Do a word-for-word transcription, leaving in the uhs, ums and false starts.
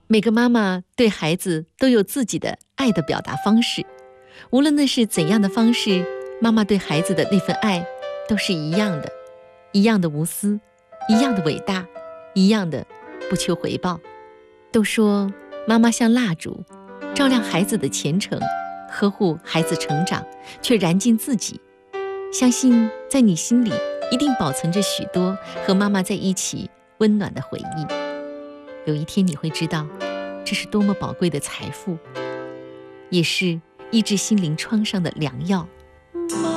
每个妈妈对孩子都有自己的爱的表达方式，无论那是怎样的方式，妈妈对孩子的那份爱都是一样的，一样的无私，一样的伟大，一样的不求回报。都说妈妈像蜡烛，照亮孩子的前程，呵护孩子成长，却燃尽自己。相信在你心里一定保存着许多和妈妈在一起温暖的回忆。有一天你会知道，这是多么宝贵的财富，也是医治心灵创伤的良药。